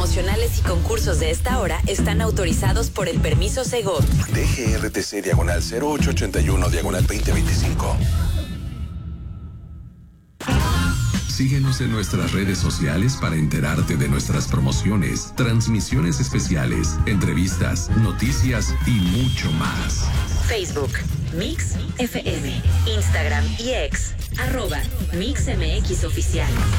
promocionales y concursos de esta hora están autorizados por el permiso Segov. DGRTC /0881/2025. Síguenos en nuestras redes sociales para enterarte de nuestras promociones, transmisiones especiales, entrevistas, noticias y mucho más. Facebook, Mix FM, Instagram y X, @MixMX Oficial.